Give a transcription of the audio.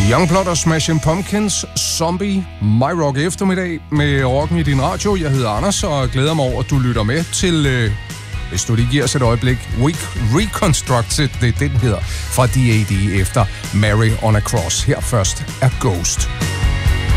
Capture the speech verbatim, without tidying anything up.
Youngblood og Smashing Pumpkins, Zombie, My Rock eftermiddag med rocken i din radio. Jeg hedder Anders og glæder mig over, at du lytter med til, øh, hvis du lige giver os et øjeblik, Week Reconstructed, det er det, den hedder, fra D A D efter Mary on a Cross. Her først er Ghost.